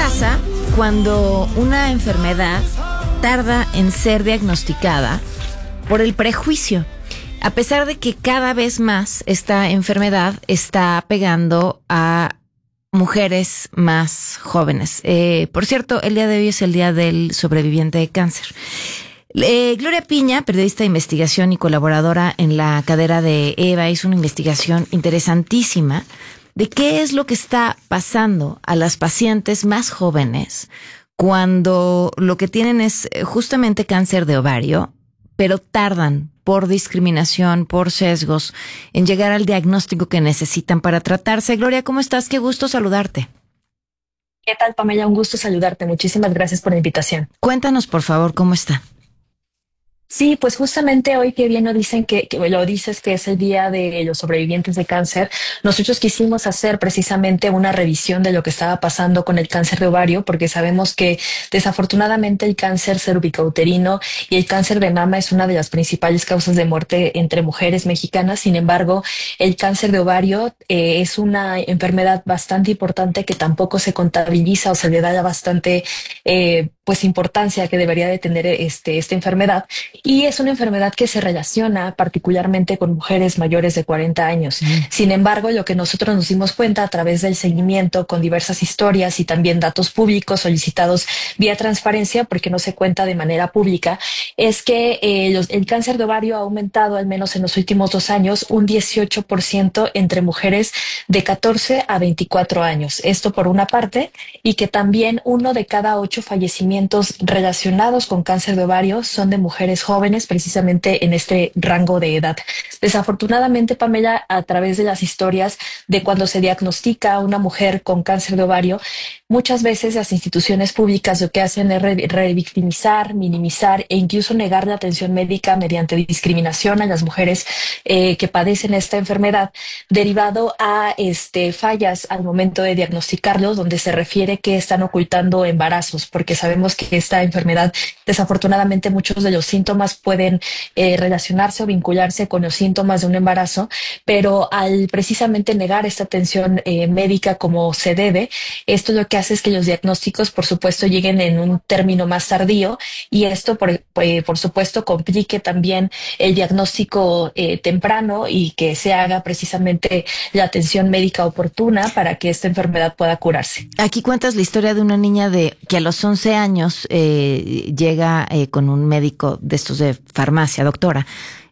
pasa cuando una enfermedad tarda en ser diagnosticada por el prejuicio? A pesar de que cada vez más esta enfermedad está pegando a mujeres más jóvenes. Por cierto, el día de hoy es el día del sobreviviente de cáncer. Gloria Piña, periodista de investigación y colaboradora en la cadera de EVA, hizo una investigación interesantísima de qué es lo que está pasando a las pacientes más jóvenes cuando lo que tienen es justamente cáncer de ovario, pero tardan por discriminación, por sesgos, en llegar al diagnóstico que necesitan para tratarse. Gloria, ¿cómo estás? Qué gusto saludarte. ¿Qué tal, Pamela? Un gusto saludarte. Muchísimas gracias por la invitación. Cuéntanos, por favor, ¿cómo está? Sí, pues justamente hoy que bien nos dicen que lo dices que es el día de los sobrevivientes de cáncer, nosotros quisimos hacer precisamente una revisión de lo que estaba pasando con el cáncer de ovario, porque sabemos que desafortunadamente el cáncer cervicouterino y el cáncer de mama es una de las principales causas de muerte entre mujeres mexicanas. Sin embargo, el cáncer de ovario es una enfermedad bastante importante que tampoco se contabiliza o se le da bastante pues importancia que debería de tener esta enfermedad. Y es una enfermedad que se relaciona particularmente con mujeres mayores de 40 años. Sin embargo, lo que nosotros nos dimos cuenta a través del seguimiento con diversas historias y también datos públicos solicitados vía transparencia, porque no se cuenta de manera pública, es que el cáncer de ovario ha aumentado al menos en los últimos 2 años un 18% entre mujeres de 14 a 24 años. Esto por una parte, y que también 1 de cada 8 fallecimientos relacionados con cáncer de ovario son de mujeres jóvenes, precisamente en este rango de edad. Desafortunadamente, Pamela, a través de las historias de cuando se diagnostica a una mujer con cáncer de ovario, muchas veces las instituciones públicas lo que hacen es revictimizar, minimizar e incluso negar la atención médica mediante discriminación a las mujeres que padecen esta enfermedad, derivado a fallas al momento de diagnosticarlos, donde se refiere que están ocultando embarazos, porque sabemos que esta enfermedad, desafortunadamente, muchos de los síntomas pueden relacionarse o vincularse con los síntomas de un embarazo, pero al precisamente negar esta atención médica como se debe, esto lo que hace es que los diagnósticos, por supuesto, lleguen en un término más tardío, y esto, por supuesto, complique también el diagnóstico temprano y que se haga precisamente la atención médica oportuna para que esta enfermedad pueda curarse. Aquí cuentas la historia de una niña que a los 11 años llega con un médico de estos de farmacia, doctora,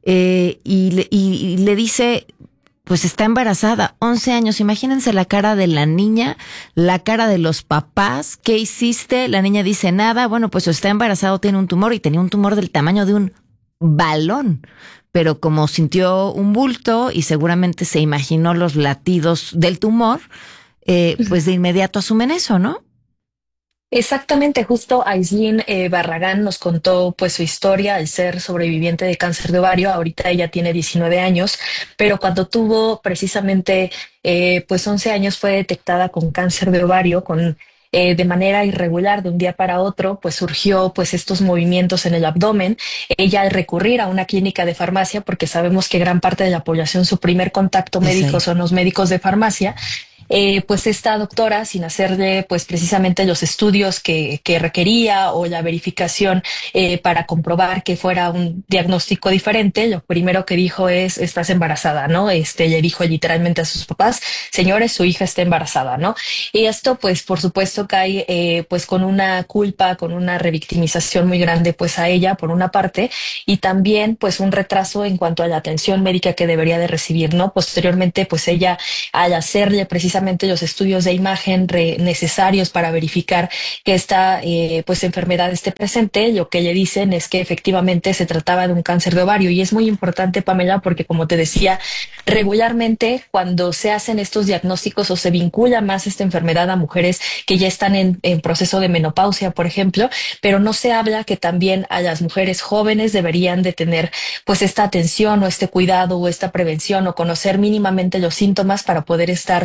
y le dice, pues está embarazada, 11 años. Imagínense la cara de la niña, la cara de los papás. ¿Qué hiciste? La niña dice nada. Bueno, pues está embarazado, tiene un tumor, y tenía un tumor del tamaño de un balón. Pero como sintió un bulto y seguramente se imaginó los latidos del tumor, pues de inmediato asumen eso, ¿no? Exactamente, justo Aislinn Barragán nos contó pues su historia al ser sobreviviente de cáncer de ovario. Ahorita ella tiene 19 años, pero cuando tuvo precisamente pues 11 años fue detectada con cáncer de ovario, de manera irregular de un día para otro, pues surgió pues estos movimientos en el abdomen. Ella, al recurrir a una clínica de farmacia, porque sabemos que gran parte de la población su primer contacto Es médico ahí. son los médicos de farmacia, pues esta doctora, sin hacerle pues precisamente los estudios que requería o la verificación para comprobar que fuera un diagnóstico diferente, lo primero que dijo es: estás embarazada, ¿no? Le dijo literalmente a sus papás: señores, su hija está embarazada, ¿no? Y esto pues por supuesto cae pues con una culpa, con una revictimización muy grande pues a ella por una parte, y también pues un retraso en cuanto a la atención médica que debería de recibir, ¿no? Posteriormente pues ella, al hacerle precisamente los estudios de imagen necesarios para verificar que esta pues enfermedad esté presente, lo que le dicen es que efectivamente se trataba de un cáncer de ovario. Y es muy importante, Pamela, porque como te decía, regularmente cuando se hacen estos diagnósticos o se vincula más esta enfermedad a mujeres que ya están en proceso de menopausia, por ejemplo, pero no se habla que también a las mujeres jóvenes deberían de tener pues esta atención o este cuidado o esta prevención, o conocer mínimamente los síntomas para poder estar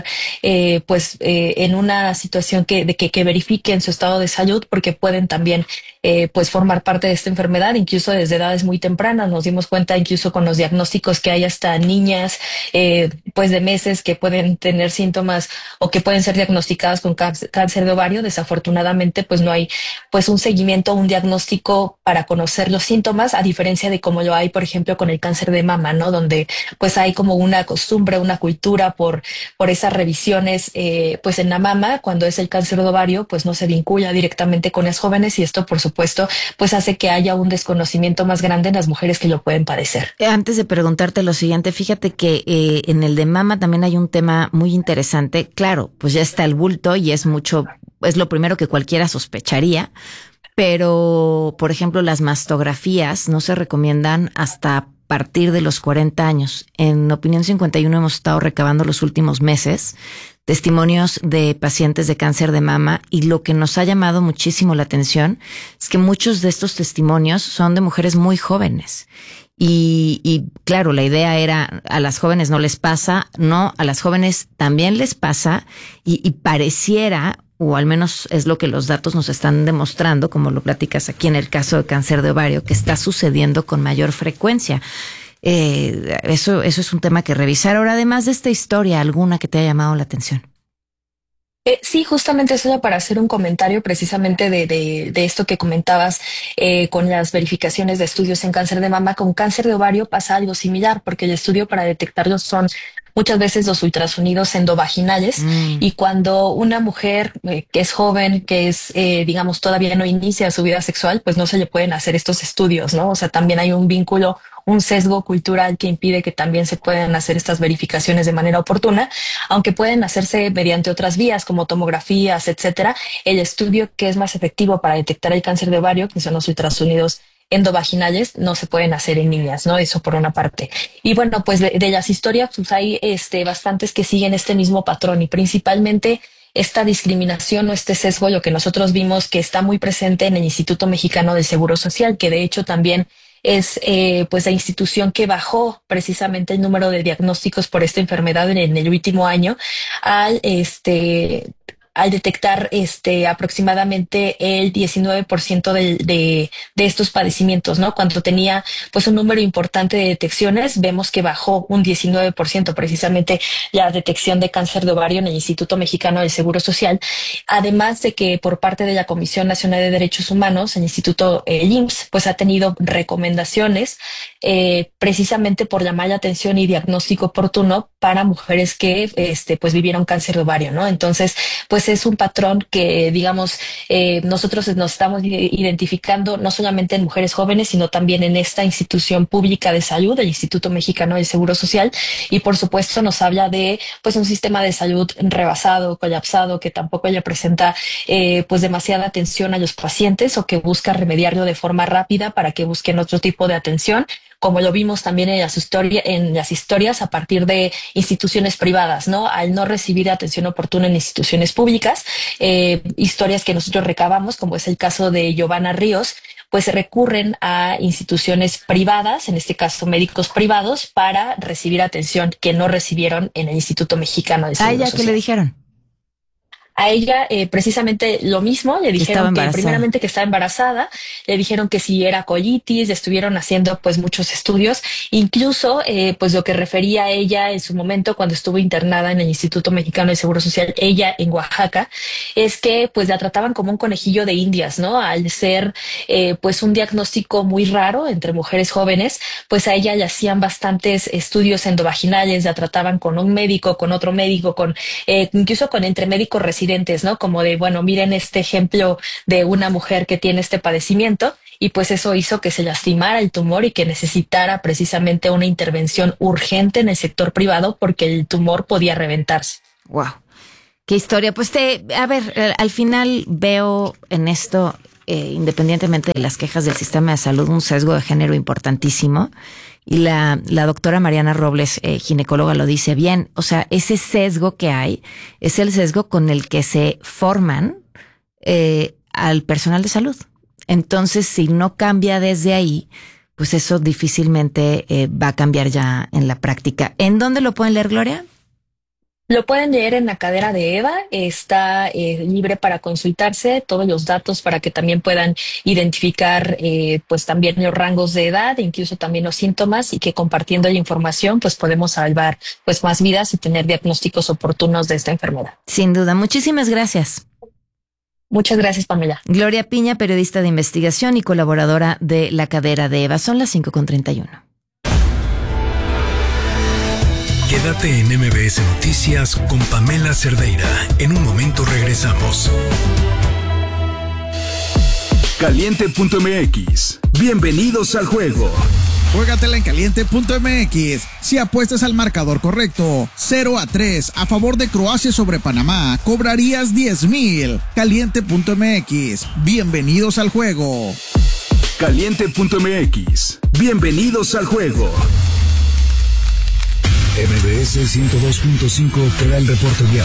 en una situación que verifiquen su estado de salud, porque pueden también pues formar parte de esta enfermedad, incluso desde edades muy tempranas. Nos dimos cuenta incluso con los diagnósticos que hay hasta niñas pues de meses que pueden tener síntomas o que pueden ser diagnosticadas con cáncer de ovario. Desafortunadamente pues no hay pues un seguimiento, un diagnóstico para conocer los síntomas, a diferencia de como lo hay por ejemplo con el cáncer de mama, ¿no? Donde pues hay como una costumbre, una cultura por esas revisiones pues en la mama. Cuando es el cáncer de ovario pues no se vincula directamente con las jóvenes, y esto por supuesto pues hace que haya un desconocimiento más grande en las mujeres que lo pueden padecer. Antes de preguntarte lo siguiente, fíjate que en el de mama también hay un tema muy interesante. Claro, pues ya está el bulto y es lo primero que cualquiera sospecharía, pero por ejemplo las mastografías no se recomiendan hasta partir de los 40 años. En Opinión 51 hemos estado recabando los últimos meses testimonios de pacientes de cáncer de mama, y lo que nos ha llamado muchísimo la atención es que muchos de estos testimonios son de mujeres muy jóvenes. Y claro, la idea era, a las jóvenes no les pasa, no, a las jóvenes también les pasa, y pareciera, o al menos es lo que los datos nos están demostrando, como lo platicas aquí en el caso de cáncer de ovario, que está sucediendo con mayor frecuencia. Eso es un tema que revisar. Ahora, además de esta historia, ¿alguna que te haya llamado la atención? Sí, justamente eso era para hacer un comentario precisamente de esto que comentabas con las verificaciones de estudios en cáncer de mama. Con cáncer de ovario pasa algo similar, porque el estudio para detectarlos son muchas veces los ultrasonidos endovaginales, y cuando una mujer que es joven, que es, digamos, todavía no inicia su vida sexual, pues no se le pueden hacer estos estudios, ¿no? O sea, también hay un vínculo, un sesgo cultural que impide que también se puedan hacer estas verificaciones de manera oportuna, aunque pueden hacerse mediante otras vías como tomografías, etcétera. El estudio que es más efectivo para detectar el cáncer de ovario, que son los ultrasonidos endovaginales, no se pueden hacer en niñas, ¿no? Eso por una parte. Y bueno, pues de las historias, pues hay bastantes que siguen este mismo patrón, y principalmente esta discriminación o este sesgo, lo que nosotros vimos que está muy presente en el Instituto Mexicano del Seguro Social, que de hecho también es pues la institución que bajó precisamente el número de diagnósticos por esta enfermedad en el último año, al al detectar aproximadamente el 19% de estos padecimientos, ¿no? Cuando tenía pues un número importante de detecciones, vemos que bajó un 19% precisamente la detección de cáncer de ovario en el Instituto Mexicano del Seguro Social. Además de que por parte de la Comisión Nacional de Derechos Humanos, el Instituto IMSS, pues ha tenido recomendaciones precisamente por llamar la atención y diagnóstico oportuno para mujeres que pues vivieron cáncer de ovario, ¿no? Entonces, pues es un patrón que, digamos, nosotros nos estamos identificando no solamente en mujeres jóvenes, sino también en esta institución pública de salud, el Instituto Mexicano del Seguro Social, y por supuesto nos habla de pues un sistema de salud rebasado, colapsado, que tampoco le presenta pues demasiada atención a los pacientes, o que busca remediarlo de forma rápida para que busquen otro tipo de atención, como lo vimos también en las historias a partir de instituciones privadas, ¿no? Al no recibir atención oportuna en instituciones públicas, historias que nosotros recabamos, como es el caso de Giovanna Ríos, pues recurren a instituciones privadas, en este caso médicos privados, para recibir atención que no recibieron en el Instituto Mexicano de Seguro ¿A ella Social. qué le dijeron? A ella precisamente lo mismo, le dijeron que primeramente que estaba embarazada, le dijeron que si era colitis, estuvieron haciendo pues muchos estudios, incluso pues lo que refería a ella en su momento cuando estuvo internada en el Instituto Mexicano de Seguro Social, ella en Oaxaca, es que pues la trataban como un conejillo de Indias, ¿no? Al ser pues un diagnóstico muy raro entre mujeres jóvenes, pues a ella le hacían bastantes estudios endovaginales, la trataban con un médico, con otro médico, con incluso con entre médicos residentes, ¿no? Como de, bueno, miren este ejemplo de una mujer que tiene este padecimiento, y pues eso hizo que se lastimara el tumor y que necesitara precisamente una intervención urgente en el sector privado porque el tumor podía reventarse. Wow, qué historia. Pues a ver, al final veo en esto, independientemente de las quejas del sistema de salud, un sesgo de género importantísimo. Y la doctora Mariana Robles, ginecóloga, lo dice bien. O sea, ese sesgo que hay es el sesgo con el que se forman al personal de salud. Entonces, si no cambia desde ahí, pues eso difícilmente va a cambiar ya en la práctica. ¿En dónde lo pueden leer, Gloria? Lo pueden leer en La Cadera de Eva, está libre para consultarse, todos los datos para que también puedan identificar pues también los rangos de edad, incluso también los síntomas y que compartiendo la información pues podemos salvar pues más vidas y tener diagnósticos oportunos de esta enfermedad. Sin duda, muchísimas gracias. Muchas gracias, Pamela. Gloria Piña, periodista de investigación y colaboradora de La Cadera de Eva. Son las 5:31. Quédate en MBS Noticias con Pamela Cerdeira. En un momento regresamos. Caliente.mx. Bienvenidos al juego. Juégatela en caliente.mx. Si apuestas al marcador correcto, 0-3 a favor de Croacia sobre Panamá, cobrarías 10,000. Caliente.mx. Bienvenidos al juego. Caliente.mx. Bienvenidos al juego. MBS 102.5 te da el reporte vial.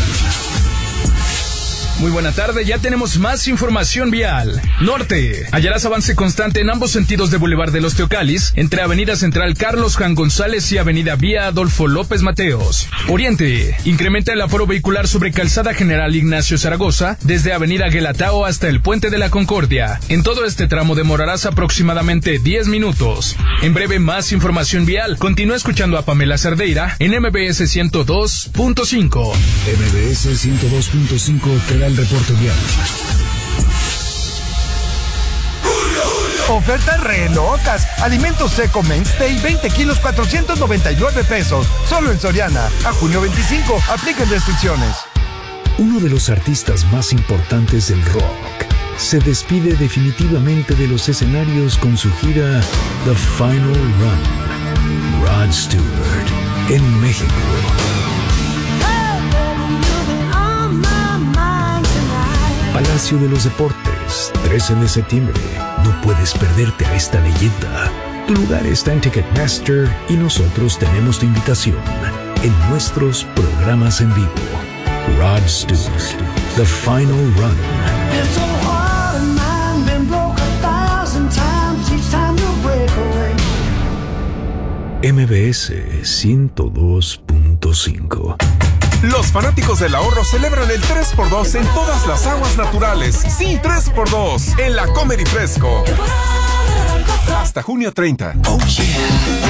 Muy buena tarde, ya tenemos más información vial. Norte, hallarás avance constante en ambos sentidos de Boulevard de los Teocalis, entre Avenida Central Carlos Jan González y Avenida Vía Adolfo López Mateos. Oriente, incrementa el aforo vehicular sobre Calzada General Ignacio Zaragoza, desde Avenida Guelatao hasta el Puente de la Concordia. En todo este tramo demorarás aproximadamente 10 minutos. En breve, más información vial. Continúa escuchando a Pamela Cerdeira en MBS 102.5. MBS 102.5 te da el reporte vial. Ofertas re locas. Alimentos seco Mainstay, 20 kilos, 499 pesos. Solo en Soriana. A junio 25. Apliquen restricciones. Uno de los artistas más importantes del rock se despide definitivamente de los escenarios con su gira The Final Run. Rod Stewart, en México. Palacio de los Deportes, 13 de septiembre. No puedes perderte a esta leyenda. Tu lugar está en Ticketmaster y nosotros tenemos tu invitación en nuestros programas en vivo. Rod Stewart, The Final Run. MBS 102.5. Los fanáticos del ahorro celebran el 3x2 en todas las aguas naturales. Sí, 3x2 en la Comer y Fresco. Hasta junio 30. Oh, yeah.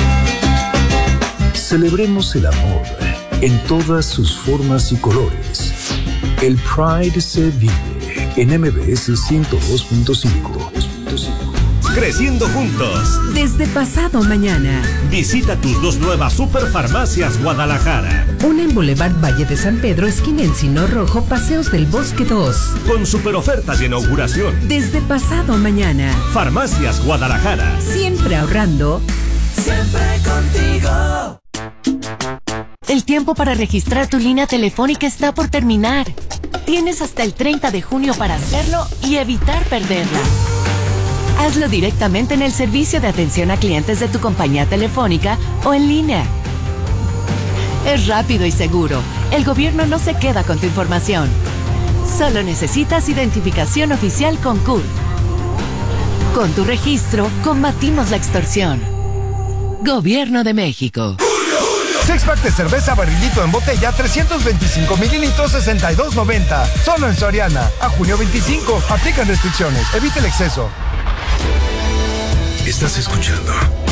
Celebremos el amor en todas sus formas y colores. El Pride se vive en MBS 102.5. Creciendo juntos. Desde pasado mañana. Visita tus dos nuevas Superfarmacias Guadalajara. Una en Boulevard Valle de San Pedro, esquina Encino Rojo, Paseos del Bosque 2. Con super ofertas de inauguración. Desde pasado mañana. Farmacias Guadalajara. Siempre ahorrando. Siempre contigo. El tiempo para registrar tu línea telefónica está por terminar. Tienes hasta el 30 de junio para hacerlo y evitar perderla. Hazlo directamente en el servicio de atención a clientes de tu compañía telefónica o en línea. Es rápido y seguro. El gobierno no se queda con tu información. Solo necesitas identificación oficial con CURP. Con tu registro, combatimos la extorsión. Gobierno de México. Six-pack de cerveza Barrilito en botella, 325 mililitros, 62.90. Solo en Soriana. A junio 25. Aplican restricciones. Evite el exceso. Estás escuchando